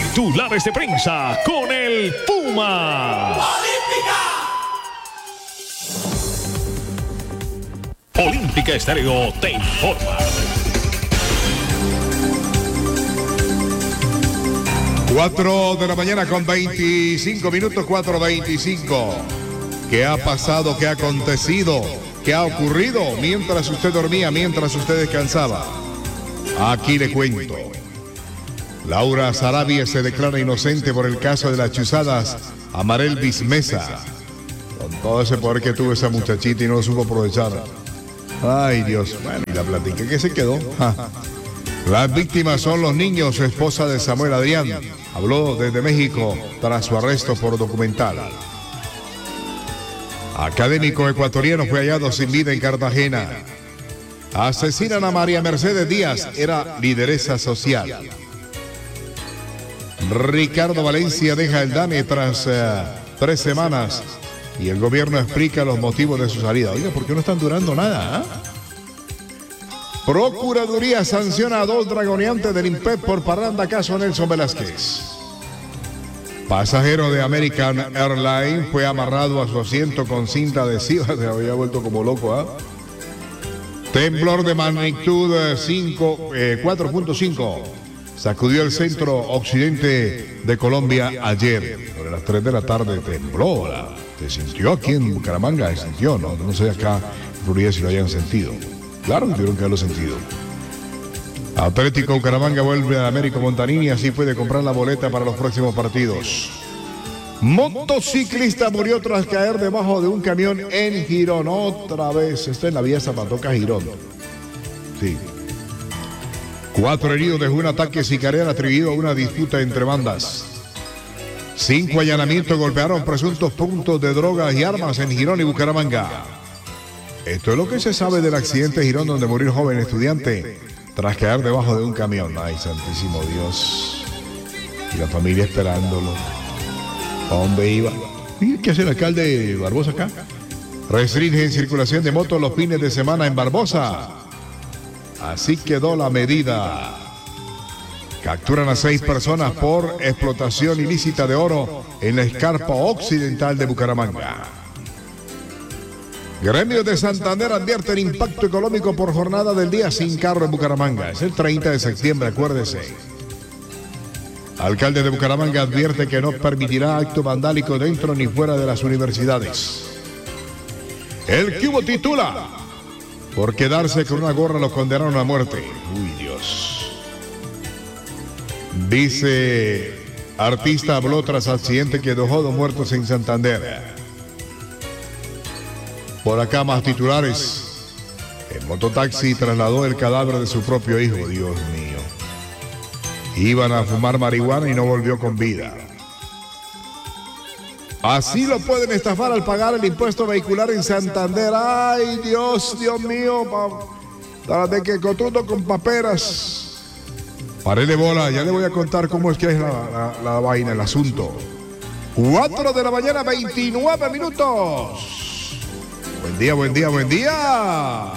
Titulares de prensa con el Puma. Olímpica Estéreo te informa. 4 de la mañana con 25 minutos, 4:25. ¿Qué ha pasado? ¿Qué ha acontecido? ¿Qué ha ocurrido mientras usted dormía, mientras usted descansaba? Aquí le cuento. Laura Sarabia se declara inocente por el caso de las chuzadas a Marelvis Mesa. Con todo ese poder que tuvo esa muchachita y no lo supo aprovechar. Ay, Dios. Bueno, y la platica que se quedó. Las víctimas son los niños, su esposa de Samuel Adrián. Habló desde México tras su arresto por documental. Académico ecuatoriano fue hallado sin vida en Cartagena. Asesinan a María Mercedes Díaz, era lideresa social. Ricardo Valencia deja el DANE tras 3 semanas y el gobierno explica los motivos de su salida. Oiga, ¿por qué no están durando nada? Procuraduría sanciona a 2 dragoneantes del INPEP por parranda, caso Nelson Velázquez. Pasajero de American Airlines fue amarrado a su asiento con cinta adhesiva. Se había vuelto como loco, Temblor de magnitud 4.5 sacudió el centro occidente de Colombia ayer. Sobre las 3 de la tarde tembló. Se sintió aquí en Bucaramanga, se sintió, no sé acá en Florida si lo hayan sentido. Claro que tuvieron que haberlo sentido. Atlético Bucaramanga vuelve a Américo Montanini, así puede comprar la boleta para los próximos partidos. Motociclista murió tras caer debajo de un camión en Girón. Otra vez, está en la vía Zapatoca Girón. Sí. 4 heridos dejó un ataque sicarial atribuido a una disputa entre bandas. 5 allanamientos golpearon presuntos puntos de drogas y armas en Girón y Bucaramanga. Esto es lo que se sabe del accidente de Girón, donde murió el joven estudiante tras caer debajo de un camión. Ay, santísimo Dios. Y la familia esperándolo. ¿A dónde iba? ¿Qué hace el alcalde Barbosa acá? Restringen circulación de motos los fines de semana en Barbosa. Así quedó la medida. Capturan a 6 personas por explotación ilícita de oro en la escarpa occidental de Bucaramanga. Gremios de Santander advierten impacto económico por jornada del día sin carro en Bucaramanga. Es el 30 de septiembre, acuérdese. Alcalde de Bucaramanga advierte que no permitirá acto vandálico dentro ni fuera de las universidades. El Cubo titula: por quedarse con una gorra los condenaron a muerte. Uy, Dios. Dice, artista habló tras accidente que dejó 2 muertos en Santander. Por acá más titulares. El mototaxi trasladó el cadáver de su propio hijo. Dios mío. Iban a fumar marihuana y no volvió con vida. Así lo pueden estafar al pagar el impuesto vehicular en Santander. Ay, Dios mío. De que cotuto con paperas. Parele bola, ya le voy a contar cómo es que es la vaina, el asunto. 4 de la mañana, 29 minutos. Buen día, buen día, buen día.